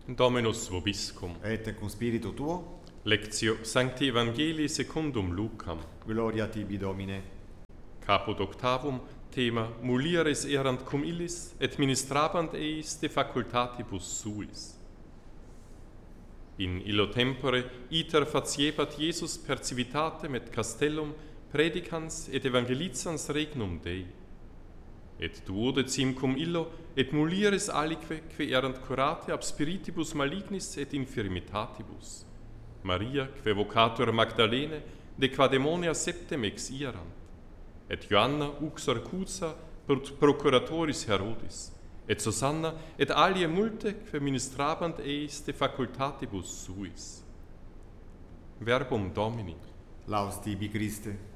Dominus vobiscum. Et cum spiritu tuo, Lectio Sancti Evangelii secundum Lucam. gloria tibi Domine. Caput octavum, thema mulieres erant cum illis, et ministrabant eis de facultatibus suis. In illo tempore iter faciebat Iesus per civitatem et castellum predicans et evangelizans regnum Dei. Et duodecim cum illo et mulieres alique que erant curate ab spiritibus malignis et infirmitatibus. Maria, que vocatur Magdalene, de qua demonia septem exierant, et Joanna uxor Cusa procuratoris Herodis, et Susanna, et alie multe, que ministrabant eis de facultatibus suis. Verbum Domini. Laus tibi Christe.